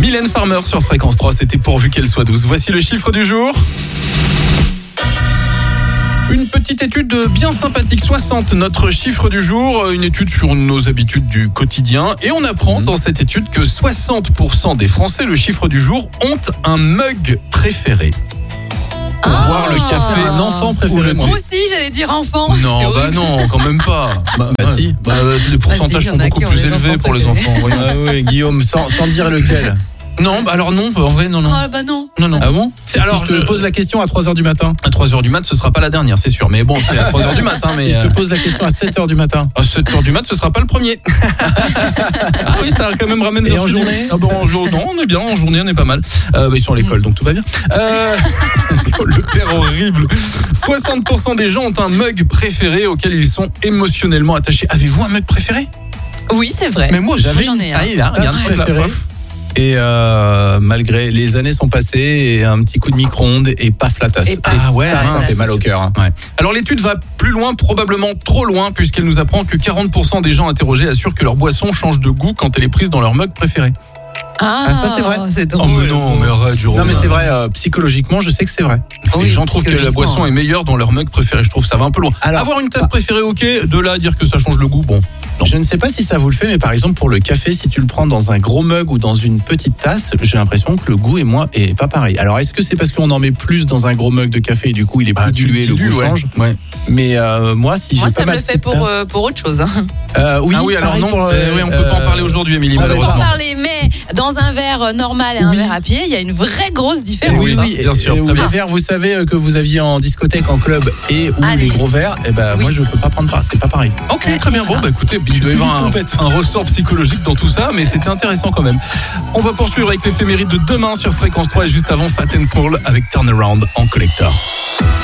Mylène Farmer sur Fréquence 3, c'était pourvu qu'elle soit douce. Voici le chiffre du jour. Une petite étude bien sympathique, 60, notre chiffre du jour, une étude sur nos habitudes du quotidien. Et on apprend dans cette étude que 60% des Français, le chiffre du jour, ont un mug préféré. Pour boire le café. Un enfant préféré. Moi aussi, j'allais dire enfant. Non, C'est bah horrible. non, quand même pas. Si. Les pourcentages y en sont a beaucoup qui ont plus les élevés enfants pour les préférés. enfants. Oui. Ah oui, Guillaume, sans dire lequel. Non, bah alors non, en vrai, non. Ah bah non. Non. Ah bon? C'est alors, Si je te pose la question à 3h du matin. à 3h du mat, ce sera pas la dernière, c'est sûr. Mais bon, c'est à 3h du matin. Mais Si je te pose la question à 7h du matin. à 7h du mat, ce sera pas le premier. Ah oui, ça quand même ramène Et vers en ce journée niveau. Ah bon, en journée, non, on est bien. En journée, on est pas mal. Ils sont à l'école, donc tout va bien. Le père horrible. 60% des gens ont un mug préféré auquel ils sont émotionnellement attachés. Avez-vous un mug préféré? Oui, c'est vrai. Mais moi, J'en ai un. Ah, il a Tasse regarde, la préférée. prof. Et malgré les années sont passées, et un petit coup de micro-ondes et paf la tasse. Et paf, ah ouais, ça mince. fait mal au cœur. Hein. Ouais. Alors l'étude va plus loin, probablement trop loin, puisqu'elle nous apprend que 40% des gens interrogés assurent que leur boisson change de goût quand elle est prise dans leur mug préféré. Ah, ça, c'est vrai. C'est Oh drôle. mais non, mais arrête, Jérôme. Non mais c'est vrai, psychologiquement, je sais que c'est vrai. Les Oui, gens trouvent que la psychologiquement. boisson est meilleure dans leur mug préféré. Je trouve que ça va un peu loin. Alors, avoir une tasse préférée, ok. De là à dire que ça change le goût, bon. Non. Je ne sais pas si ça vous le fait, mais par exemple pour le café, si tu le prends dans un gros mug ou dans une petite tasse, j'ai l'impression que le goût est pas pareil. Alors est-ce que c'est parce qu'on en met plus dans un gros mug de café et du coup il est plus dilué, le goût change? Ouais. Mais moi, si Moi, j'ai pas ça me ma le fait petite pour tasse- autre chose. Hein. Oui, Ah oui, alors pareil non. pour, Oui, on peut pas en parler aujourd'hui, Émilie, on va On peut en malheureusement. parler, mais dans un verre normal et un Oui. verre à pied, il y a une vraie grosse différence. Oui, hein. oui, bien sûr, Ou très les bien. verres, vous savez que vous aviez en discothèque, en club et ou Allez. les gros verres, et ben Oui. moi je peux pas prendre part, c'est pas pareil. Ok, très bien. Bon, bah écoutez, il doit y avoir un ressort psychologique dans tout ça, mais c'était intéressant quand même. On va poursuivre avec l'éphéméride de demain sur Fréquence 3 et juste avant Fat and Small avec Turnaround en collector.